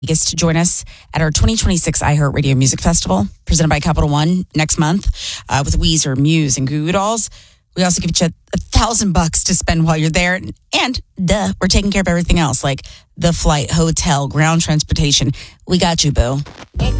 Vegas to join us at our 2026 iHeartRadio Music Festival, presented by Capital One next month, with Weezer, Muse, and Goo Goo Dolls. We also give you $1,000 to spend while you're there. And we're taking care of everything else, like the flight, hotel, ground transportation. We got you, boo.